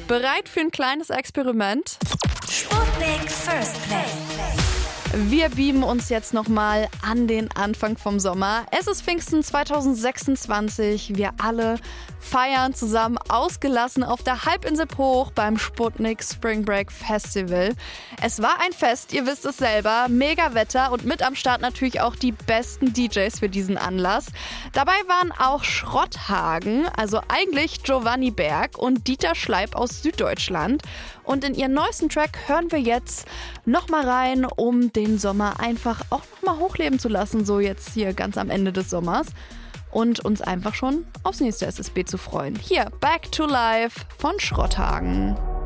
Bereit für ein kleines Experiment? Sputnik First Play. Wir beamen uns jetzt nochmal an den Anfang vom Sommer. Es ist Pfingsten 2026. Wir alle feiern zusammen ausgelassen auf der Halbinsel Bruch beim Sputnik Spring Break Festival. Es war ein Fest, ihr wisst es selber. Mega Wetter und mit am Start natürlich auch die besten DJs für diesen Anlass. Dabei waren auch Schrotthagen, also eigentlich Giovanni Berg und Dieter Schleib aus Süddeutschland. Und in ihren neuesten Track hören wir jetzt nochmal rein, um den Sommer einfach auch nochmal hochleben zu lassen, so jetzt hier ganz am Ende des Sommers. Und uns einfach schon aufs nächste SSB zu freuen. Hier, Back to Life von Schrotthagen.